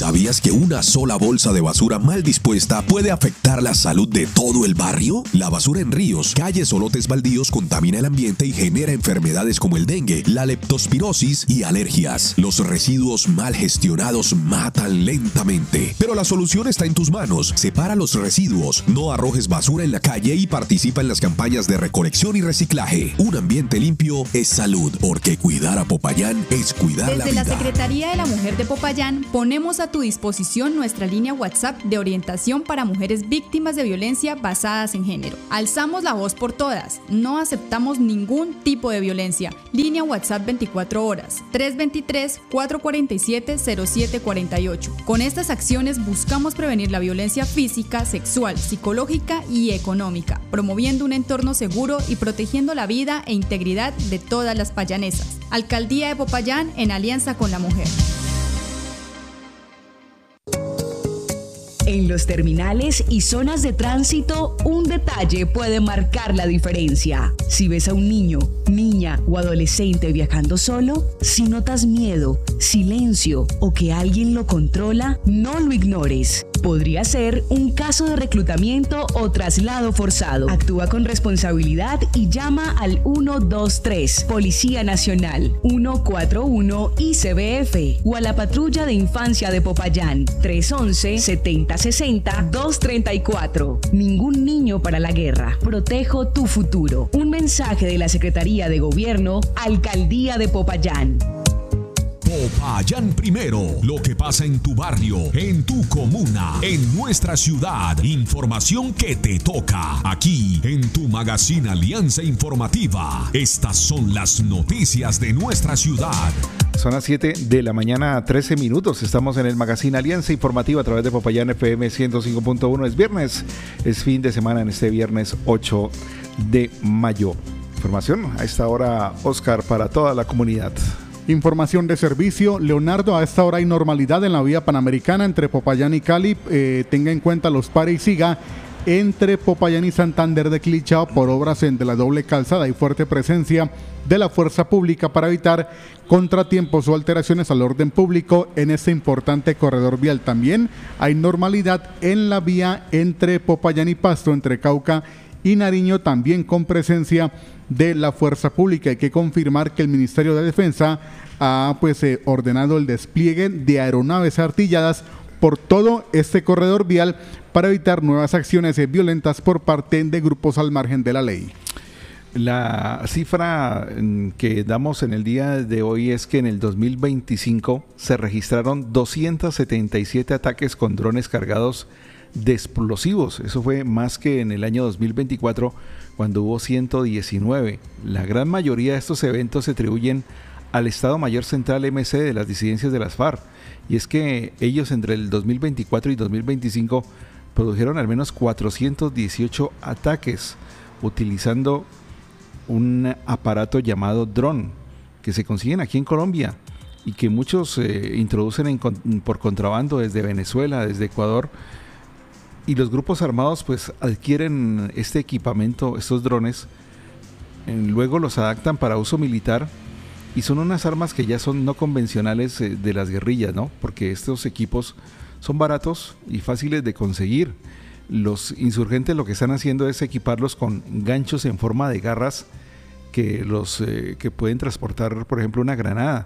¿Sabías que una sola bolsa de basura mal dispuesta puede afectar la salud de todo el barrio? La basura en ríos, calles o lotes baldíos contamina el ambiente y genera enfermedades como el dengue, la leptospirosis y alergias. Los residuos mal gestionados matan lentamente. Pero la solución está en tus manos. Separa los residuos, no arrojes basura en la calle y participa en las campañas de recolección y reciclaje. Un ambiente limpio es salud, porque cuidar a Popayán es cuidar la vida. Desde la Secretaría de la Mujer de Popayán ponemos a tu disposición nuestra línea WhatsApp de orientación para mujeres víctimas de violencia basadas en género. Alzamos la voz por todas. No aceptamos ningún tipo de violencia. Línea WhatsApp 24 horas, 323-447-0748. Con estas acciones buscamos prevenir la violencia física, sexual, psicológica y económica, promoviendo un entorno seguro y protegiendo la vida e integridad de todas las payanesas. Alcaldía de Popayán en alianza con la mujer. En los terminales y zonas de tránsito, un detalle puede marcar la diferencia. Si ves a un niño, niña o adolescente viajando solo, si notas miedo, silencio o que alguien lo controla, no lo ignores. Podría ser un caso de reclutamiento o traslado forzado. Actúa con responsabilidad y llama al 123, Policía Nacional, 141 ICBF o a la Patrulla de Infancia de Popayán, 311-7060-234. Ningún niño para la guerra. Protejo tu futuro. Un mensaje de la Secretaría de Gobierno, Alcaldía de Popayán. Popayán Primero, lo que pasa en tu barrio, en tu comuna, en nuestra ciudad. Información que te toca aquí en tu magazine Alianza Informativa. Estas son las noticias de nuestra ciudad. Son las 7 de la mañana, 13 minutos. Estamos en el magazine Alianza Informativa a través de Popayán FM 105.1. Es viernes, es fin de semana en este viernes 8 de mayo. Información a esta hora, Oscar, para toda la comunidad. Información de servicio. Leonardo, a esta hora hay normalidad en la vía panamericana entre Popayán y Cali. Tenga en cuenta los pare y siga. Entre Popayán y Santander de Clichao por obras de la doble calzada y fuerte presencia de la fuerza pública para evitar contratiempos o alteraciones al orden público en este importante corredor vial. También hay normalidad en la vía entre Popayán y Pasto, entre Cauca y Nariño, también con presencia de la fuerza pública. Hay que confirmar que el Ministerio de Defensa ha ordenado el despliegue de aeronaves artilladas por todo este corredor vial para evitar nuevas acciones violentas por parte de grupos al margen de la ley. La cifra que damos en el día de hoy es que en el 2025 se registraron 277 ataques con drones cargados de explosivos. Eso fue más que en el año 2024, cuando hubo 119. La gran mayoría de estos eventos se atribuyen al Estado Mayor Central MC de las disidencias de las FARC. Y es que ellos entre el 2024 y 2025 produjeron al menos 418 ataques utilizando un aparato llamado dron, que se consiguen aquí en Colombia y que muchos introducen por contrabando desde Venezuela, desde Ecuador. Y los grupos armados adquieren este equipamiento, estos drones, luego los adaptan para uso militar y son unas armas que ya son no convencionales de las guerrillas, ¿no? Porque estos equipos son baratos y fáciles de conseguir. Los insurgentes lo que están haciendo es equiparlos con ganchos en forma de garras que pueden transportar, por ejemplo, una granada.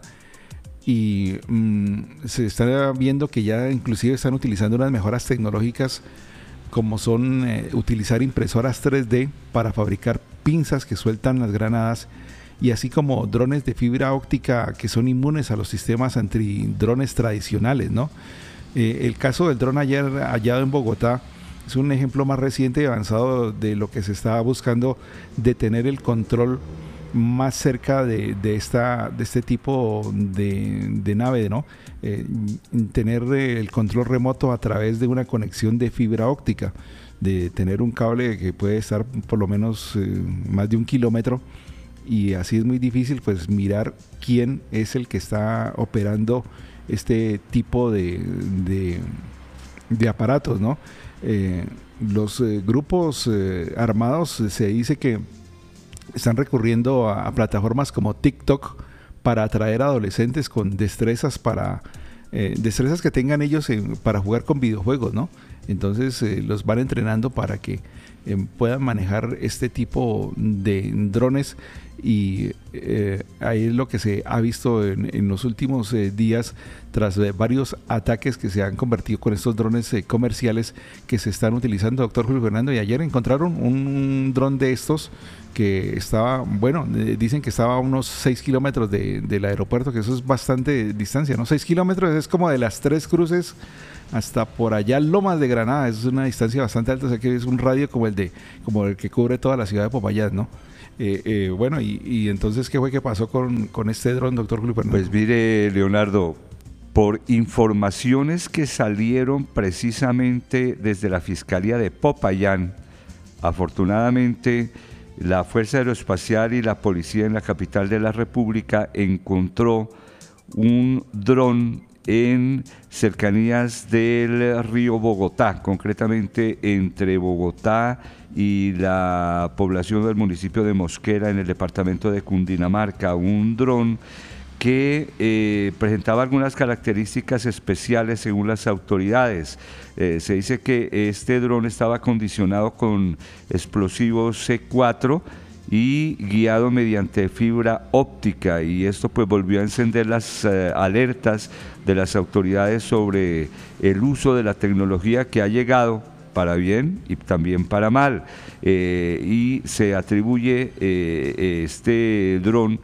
Y se está viendo que ya inclusive están utilizando unas mejoras tecnológicas como son utilizar impresoras 3D para fabricar pinzas que sueltan las granadas, y así como drones de fibra óptica que son inmunes a los sistemas antidrones tradicionales, ¿no? El caso del dron ayer hallado en Bogotá es un ejemplo más reciente y avanzado de lo que se estaba buscando, de tener el control más cerca de este tipo de nave, ¿no? Tener el control remoto a través de una conexión de fibra óptica, de tener un cable que puede estar por lo menos más de 1 kilómetro, y así es muy difícil mirar quién es el que está operando este tipo de aparatos, ¿no? Los grupos armados se dice que están recurriendo a plataformas como TikTok para atraer a adolescentes con destrezas para destrezas que tengan ellos para jugar con videojuegos, ¿no? Entonces los van entrenando para que puedan manejar este tipo de drones, y ahí es lo que se ha visto en los últimos días, tras varios ataques que se han convertido con estos drones comerciales que se están utilizando, doctor Julio Fernando. Y ayer encontraron un dron de estos que estaba, bueno, dicen que estaba a unos 6 kilómetros del aeropuerto, que eso es bastante distancia, ¿no? 6 kilómetros es como de las Tres Cruces hasta por allá Lomas de Granada. Es una distancia bastante alta, o sea que es un radio como el que cubre toda la ciudad de Popayán, ¿no? Bueno, y entonces, ¿qué fue que pasó con este dron, doctor Julio Fernando? Pues mire, Leonardo, por informaciones que salieron precisamente desde la Fiscalía de Popayán, afortunadamente la Fuerza Aeroespacial y la Policía en la capital de la República encontró un dron en cercanías del río Bogotá, concretamente entre Bogotá y la población del municipio de Mosquera, en el departamento de Cundinamarca, un dron que presentaba algunas características especiales según las autoridades. Se dice que este dron estaba acondicionado con explosivos C4 y guiado mediante fibra óptica, y esto pues volvió a encender las alertas de las autoridades sobre el uso de la tecnología, que ha llegado para bien y también para mal, y se atribuye este dron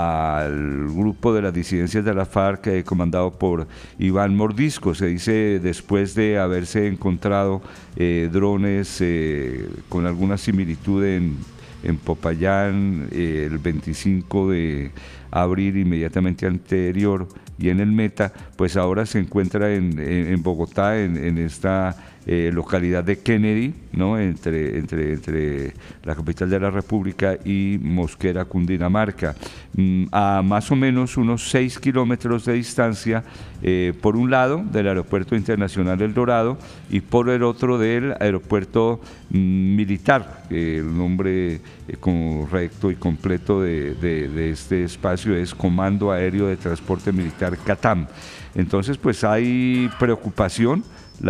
al grupo de las disidencias de la FARC comandado por Iván Mordisco. Se dice, después de haberse encontrado drones con alguna similitud en Popayán el 25 de abril, inmediatamente anterior, y en el Meta, pues ahora se encuentra en Bogotá, en esta localidad de Kennedy, ¿no? entre la capital de la República y Mosquera, Cundinamarca, a más o menos unos 6 kilómetros de distancia, por un lado del Aeropuerto Internacional El Dorado y por el otro del Aeropuerto Militar. El nombre correcto y completo de este espacio es Comando Aéreo de Transporte Militar CATAM. Entonces pues hay preocupación.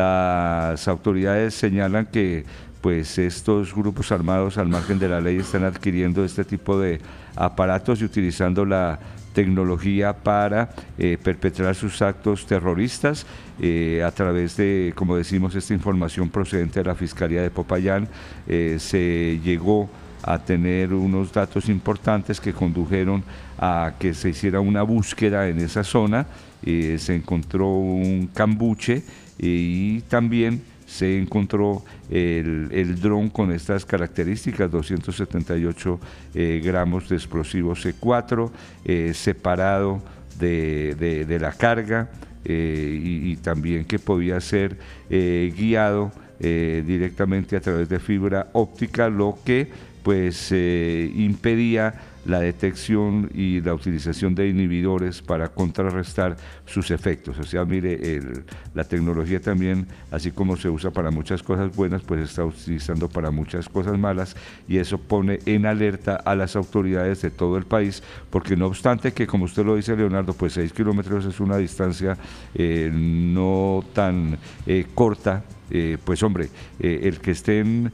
Las autoridades señalan que pues estos grupos armados, al margen de la ley, están adquiriendo este tipo de aparatos y utilizando la tecnología para perpetrar sus actos terroristas a través de, como decimos, esta información procedente de la Fiscalía de Popayán. Se llegó a tener unos datos importantes que condujeron a que se hiciera una búsqueda en esa zona. Se encontró un cambuche y también se encontró el dron con estas características: 278 gramos de explosivos C4, separado de la carga, y también que podía ser guiado directamente a través de fibra óptica, lo que pues impedía la detección y la utilización de inhibidores para contrarrestar sus efectos. O sea, mire, la tecnología también, así como se usa para muchas cosas buenas, pues se está utilizando para muchas cosas malas, y eso pone en alerta a las autoridades de todo el país, porque no obstante que, como usted lo dice, Leonardo, pues 6 kilómetros es una distancia no tan corta, pues hombre, el que estén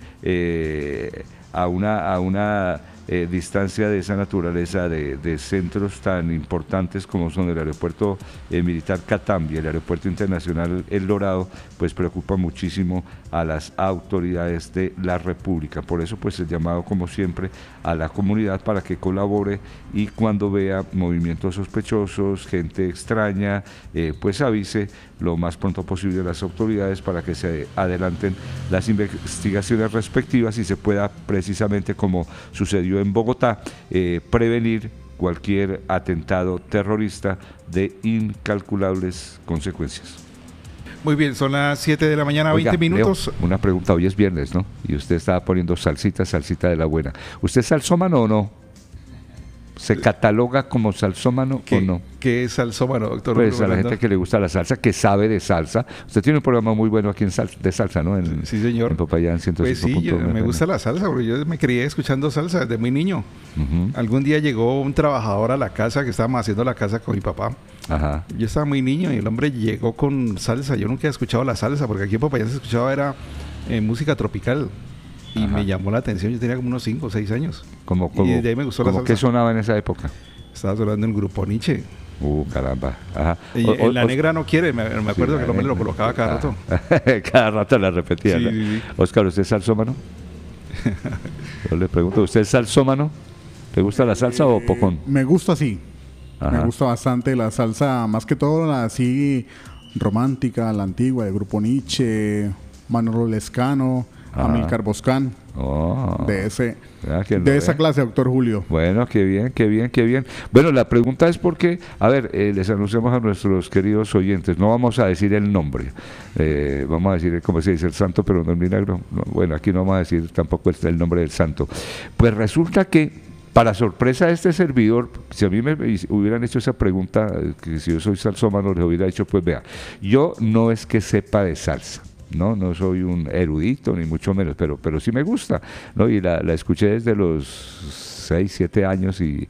a una distancia de esa naturaleza, de centros tan importantes como son el aeropuerto militar CATAM y el aeropuerto internacional El Dorado, pues preocupa muchísimo a las autoridades de la República. Por eso pues el llamado, como siempre, a la comunidad para que colabore, y cuando vea movimientos sospechosos, gente extraña, pues avise lo más pronto posible a las autoridades para que se adelanten las investigaciones respectivas y se pueda, precisamente como sucedió en Bogotá, prevenir cualquier atentado terrorista de incalculables consecuencias. Muy bien, son las 7 de la mañana, Oiga, 20 minutos. Leo, una pregunta: hoy es viernes, ¿no? Y usted estaba poniendo salsita de la buena. ¿Usted es salsómano o no? ¿Se cataloga como salsómano o no? ¿Qué es salsómano, doctor? Pues a la gente que le gusta la salsa, que sabe de salsa. Usted tiene un programa muy bueno aquí de salsa, ¿no? Sí, señor. En Popayán 105.1. Pues sí, me gusta la salsa, porque yo me crié escuchando salsa desde muy niño. Algún día llegó un trabajador a la casa, que estábamos haciendo la casa con mi papá. Ajá. Yo estaba muy niño y el hombre llegó con salsa. Yo nunca he escuchado la salsa, porque aquí en Popayán se escuchaba era música tropical. Y me llamó la atención. Yo tenía como unos 5 o 6 años. Y de ahí me gustó la salsa. ¿Qué sonaba en esa época? Estaba sonando el grupo Nietzsche. Caramba. Ajá. Y la negra no quiere, me acuerdo que el hombre lo colocaba cada rato. Cada rato la repetía. Sí, ¿no? sí. Oscar, ¿usted es salsómano? Yo le pregunto, ¿usted es salsómano? ¿Le gusta la salsa o pocón? Me gusta, sí. Ajá. Me gusta bastante la salsa, más que todo la así romántica, la antigua, del grupo Nietzsche, Manolo Lescano, Amílcar Boscán. De esa clase, doctor Julio. Bueno, qué bien. Bueno, la pregunta es porque, a ver, les anunciamos a nuestros queridos oyentes, no vamos a decir el nombre, vamos a decir, como se dice, el santo, pero no el milagro. No, bueno, aquí no vamos a decir tampoco el nombre del santo. Pues resulta que, para sorpresa de este servidor, si a mí me hubieran hecho esa pregunta, que si yo soy salsómano, les hubiera dicho, pues vea, yo no es que sepa de salsa. No soy un erudito, ni mucho menos, pero sí me gusta, ¿no? Y la escuché desde los 6, 7 años y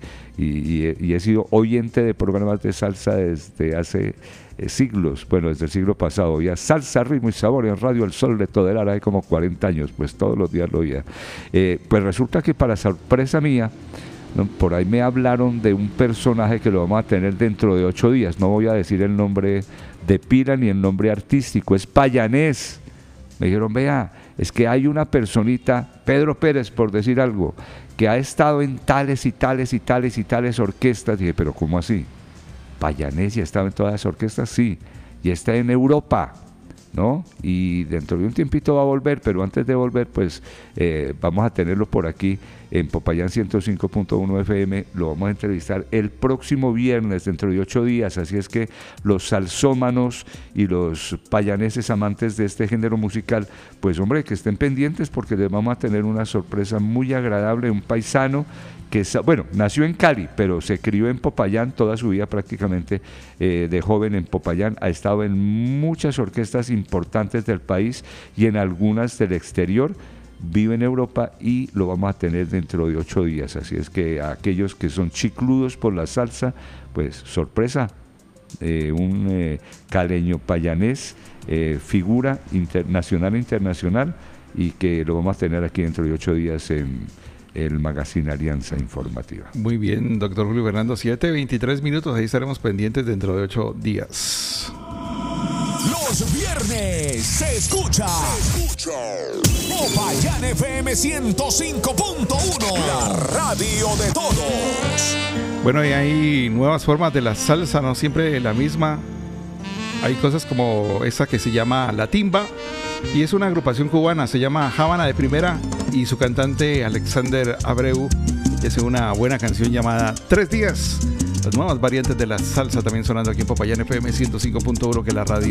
he sido oyente de programas de salsa desde hace siglos, bueno, desde el siglo pasado. Oía Salsa, Ritmo y Sabor en Radio El Sol de Todelar, hace como 40 años, pues todos los días lo oía. Pues resulta que, para sorpresa mía, ¿no?, por ahí me hablaron de un personaje que lo vamos a tener dentro de 8 días. No voy a decir el nombre de pila ni el nombre artístico, es payanés. Me dijeron, vea, es que hay una personita, Pedro Pérez, por decir algo, que ha estado en tales y tales y tales y tales orquestas. Dije, pero ¿cómo así? Payanés, ¿y ha estado en todas las orquestas? Sí, y está en Europa, ¿no? Y dentro de un tiempito va a volver, pero antes de volver, pues vamos a tenerlo por aquí en Popayán 105.1 FM. Lo vamos a entrevistar el próximo viernes, dentro de 8 días. Así es que los salsómanos y los payaneses amantes de este género musical, pues hombre, que estén pendientes, porque les vamos a tener una sorpresa muy agradable. Un paisano que, bueno, nació en Cali, pero se crió en Popayán toda su vida prácticamente, de joven en Popayán. Ha estado en muchas orquestas importantes del país y en algunas del exterior. Vive en Europa y lo vamos a tener dentro de 8 días. Así es que a aquellos que son chicludos por la salsa, pues sorpresa, un caleño payanés, figura nacional e internacional, y que lo vamos a tener aquí dentro de 8 días en el Magazine Alianza Informativa. Muy bien, doctor Julio Fernando, 7:23 minutos, ahí estaremos pendientes dentro de 8 días. Los viernes se escucha Popayán FM 105.1, la radio de todos. Bueno, y hay nuevas formas de la salsa, no siempre la misma. Hay cosas como esa que se llama La Timba, y es una agrupación cubana, se llama Habana de Primera, y su cantante Alexander Abreu hace una buena canción llamada 3 días. Las nuevas variantes de la salsa también sonando aquí en Popayán FM 105.1, que es la radio